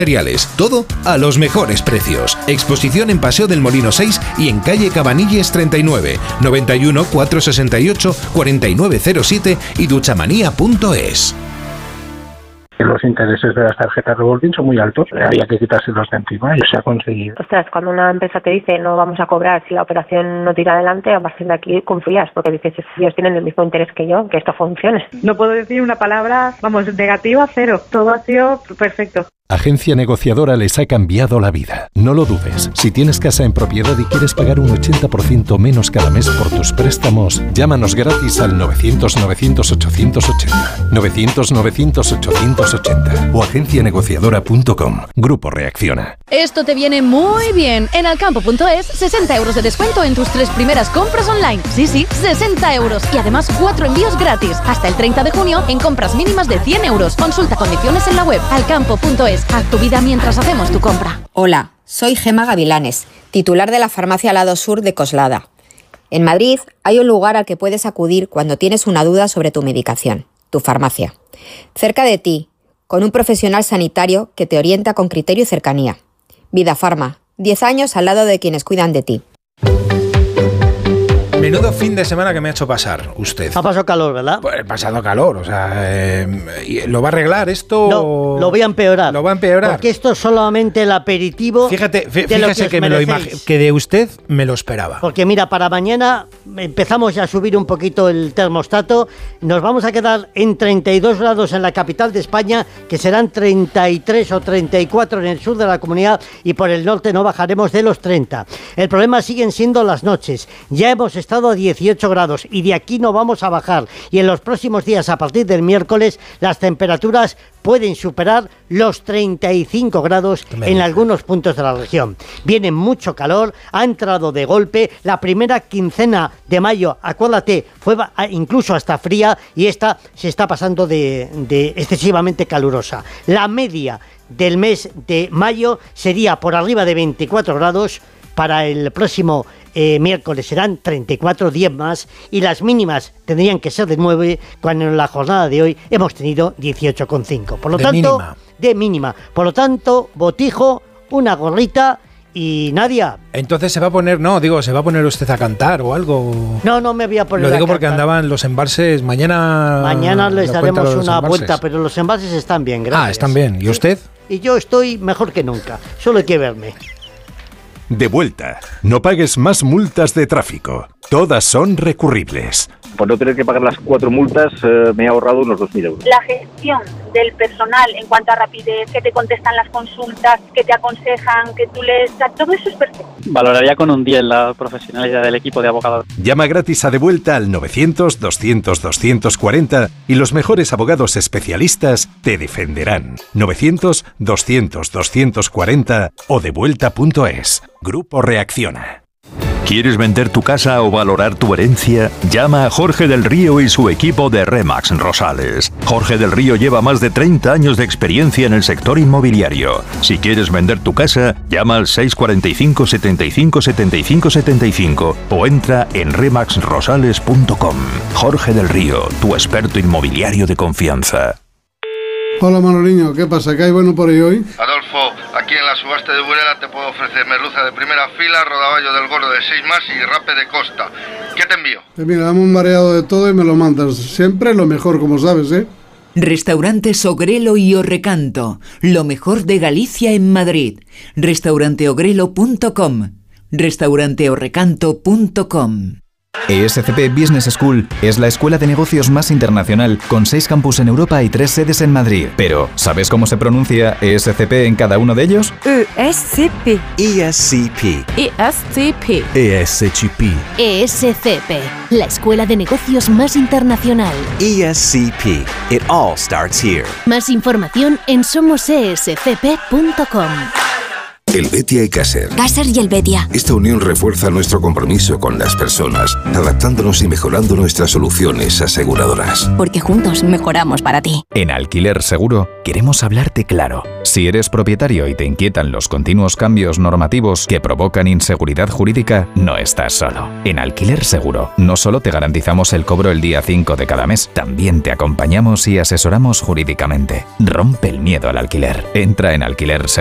Materiales, todo a los mejores precios. Exposición en Paseo del Molino 6 y en calle Cabanilles 39, 91 468 4907 y duchamanía.es. Los intereses de las tarjetas revolving son muy altos, había que quitárselos de encima y se ha conseguido. Ostras, cuando una empresa te dice no vamos a cobrar si la operación no tira adelante, a partir de aquí confías, porque dices, ellos tienen el mismo interés que yo, que esto funcione. No puedo decir una palabra, negativa, cero. Todo ha sido perfecto. Agencia Negociadora les ha cambiado la vida. No lo dudes. Si tienes casa en propiedad y quieres pagar un 80% menos cada mes por tus préstamos, llámanos gratis al 900-900-880. 900-900-880 o agencianegociadora.com. Grupo Reacciona. Esto te viene muy bien. En alcampo.es, 60 euros de descuento en tus 3 primeras compras online. Sí, 60 euros. Y además 4 envíos gratis. Hasta el 30 de junio en compras mínimas de 100 euros. Consulta condiciones en la web alcampo.es. Haz tu vida mientras hacemos tu compra. Hola, soy Gema Gavilanes, titular de la farmacia Lado Sur de Coslada. En Madrid hay un lugar al que puedes acudir cuando tienes una duda sobre tu medicación, tu farmacia. Cerca de ti, con un profesional sanitario que te orienta con criterio y cercanía. Vida Farma, 10 años al lado de quienes cuidan de ti. Menudo fin de semana que me ha hecho pasar usted. Ha pasado calor, ¿verdad? Pues he pasado calor, o sea, ¿lo va a arreglar esto? No, lo voy a empeorar. ¿Lo va a empeorar? Porque esto es solamente el aperitivo. Fíjese que de usted me lo esperaba. Porque mira, para mañana empezamos ya a subir un poquito el termostato. Nos vamos a quedar en 32 grados en la capital de España, que serán 33 o 34 en el sur de la comunidad, y por el norte no bajaremos de los 30. El problema siguen siendo las noches. Ya hemos estado a 18 grados y de aquí no vamos a bajar, y en los próximos días, a partir del miércoles, las temperaturas pueden superar los 35 grados en algunos puntos de la región. Viene mucho calor, ha entrado de golpe. La primera quincena de mayo, acuérdate, fue incluso hasta fría, y esta se está pasando de excesivamente calurosa. La media del mes de mayo sería por arriba de 24 grados. Para el próximo miércoles serán 34, 10 más, y las mínimas tendrían que ser de 9, cuando en la jornada de hoy hemos tenido 18,5. Por lo tanto, de mínima. Por lo tanto, botijo, una gorrita. Y Nadia. Entonces se va a poner usted a cantar o algo. No me voy a poner. Lo digo porque andaban los embalses. Mañana les daremos una vuelta, pero los embalses están bien, gracias. Están bien. ¿Y usted? Y yo estoy mejor que nunca. Solo hay que verme. De vuelta. No pagues más multas de tráfico. Todas son recurribles. Por no tener que pagar las 4 multas, me he ahorrado unos 2.000 euros. La gestión del personal en cuanto a rapidez, que te contestan las consultas, que te aconsejan, que tú les... todo eso es perfecto. Valoraría con un 10 la profesionalidad del equipo de abogados. Llama gratis a De Vuelta al 900-200-240 y los mejores abogados especialistas te defenderán. 900-200-240 o devuelta.es. Grupo Reacciona. ¿Quieres vender tu casa o valorar tu herencia? Llama a Jorge del Río y su equipo de Remax Rosales. Jorge del Río lleva más de 30 años de experiencia en el sector inmobiliario. Si quieres vender tu casa, llama al 645 75 75 75 o entra en remaxrosales.com. Jorge del Río, tu experto inmobiliario de confianza. Hola Manoliño, ¿qué pasa? ¿Qué hay bueno por ahí hoy? Adolfo, aquí en la subasta de Burela te puedo ofrecer merluza de primera fila, rodaballo del gordo de 6 más y rape de costa. ¿Qué te envío? Mira, dame un mareado de todo y me lo mandas. Siempre lo mejor, como sabes, ¿eh? Restaurantes Ogrelo y Orrecanto, lo mejor de Galicia en Madrid. Restauranteogrelo.com, restauranteorrecanto.com. ESCP Business School es la escuela de negocios más internacional, con 6 campus en Europa y 3 sedes en Madrid. Pero, ¿sabes cómo se pronuncia ESCP en cada uno de ellos? ESCP. ESCP. ESCP. ESCP. ESCP, la escuela de negocios más internacional. ESCP. It all starts here. Más información en somosescp.com. Helvetia y Caser. Caser y Helvetia. Esta unión refuerza nuestro compromiso con las personas, adaptándonos y mejorando nuestras soluciones aseguradoras. Porque juntos mejoramos para ti. En Alquiler Seguro queremos hablarte claro. Si eres propietario y te inquietan los continuos cambios normativos que provocan inseguridad jurídica, no estás solo. En Alquiler Seguro no solo te garantizamos el cobro el día 5 de cada mes, también te acompañamos y asesoramos jurídicamente. Rompe el miedo al alquiler. Entra en Alquiler Seguro.